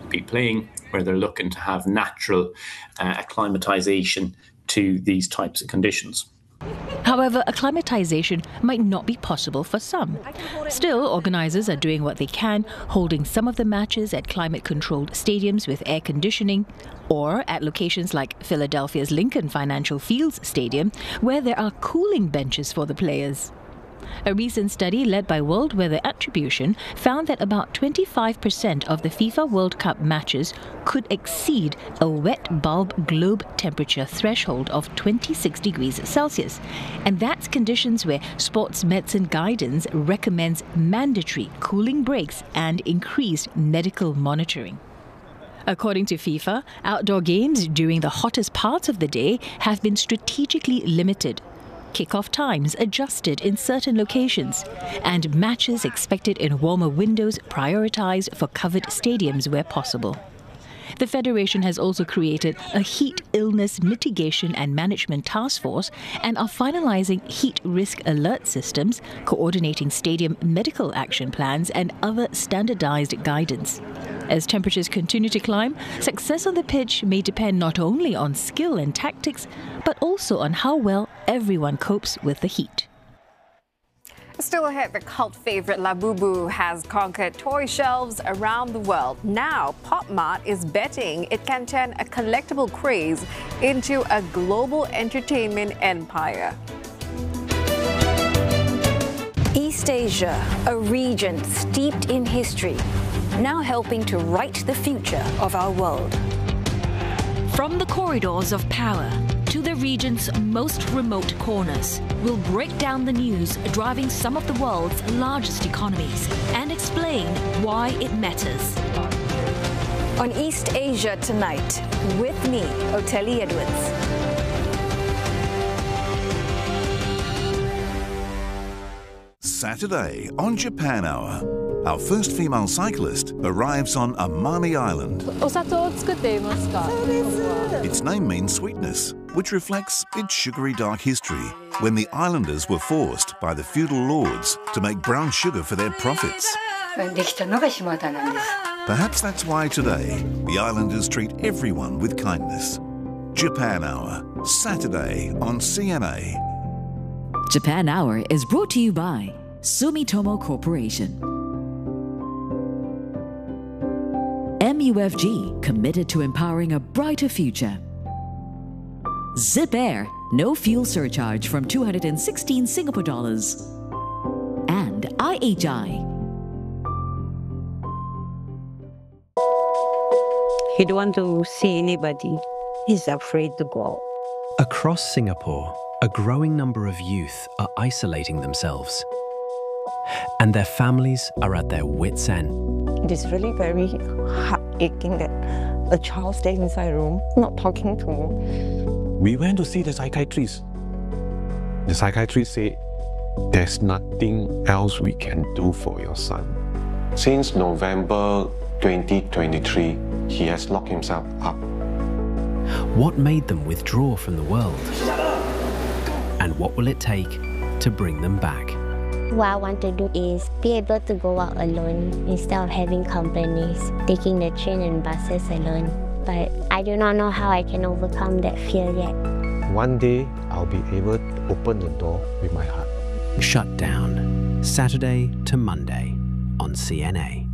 be playing, where they're looking to have natural acclimatization to these types of conditions. However, acclimatization might not be possible for some. Still, organisers are doing what they can, holding some of the matches at climate-controlled stadiums with air conditioning, or at locations like Philadelphia's Lincoln Financial Fields Stadium, where there are cooling benches for the players. A recent study led by World Weather Attribution found that about 25% of the FIFA World Cup matches could exceed a wet bulb globe temperature threshold of 26 degrees Celsius. And that's conditions where sports medicine guidance recommends mandatory cooling breaks and increased medical monitoring. According to FIFA, outdoor games during the hottest parts of the day have been strategically limited. Kick-off times adjusted in certain locations, and matches expected in warmer windows prioritized for covered stadiums where possible. The Federation has also created a heat illness mitigation and management task force and are finalizing heat risk alert systems, coordinating stadium medical action plans and other standardized guidance. As temperatures continue to climb, success on the pitch may depend not only on skill and tactics, but also on how well everyone copes with the heat. Still ahead, the cult favorite Labubu has conquered toy shelves around the world. Now, Pop Mart is betting it can turn a collectible craze into a global entertainment empire. East Asia, a region steeped in history, now helping to write the future of our world. From the corridors of power to the region's most remote corners, we'll break down the news driving some of the world's largest economies and explain why it matters. On East Asia Tonight, with me, Oteli Edwards. Saturday on Japan Hour. Our first female cyclist arrives on Amami Island. Its name means sweetness, which reflects its sugary dark history, when the islanders were forced by the feudal lords to make brown sugar for their profits. Perhaps that's why today the islanders treat everyone with kindness. Japan Hour, Saturday on CNA. Japan Hour is brought to you by Sumitomo Corporation. MUFG, committed to empowering a brighter future. Zip Air, no fuel surcharge from 216 Singapore dollars. And IHI. He don't want to see anybody. He's afraid to go out. Across Singapore, a growing number of youth are isolating themselves, and their families are at their wits' end. It is really very heartaching that a child stays inside a room, not talking to him. We went to see the psychiatrist. The psychiatrist said, there's nothing else we can do for your son. Since November 2023, he has locked himself up. What made them withdraw from the world? And what will it take to bring them back? What I want to do is be able to go out alone instead of having companies, taking the train and buses alone. But I do not know how I can overcome that fear yet. One day, I'll be able to open the door with my heart. Shut Down, Saturday to Monday on CNA.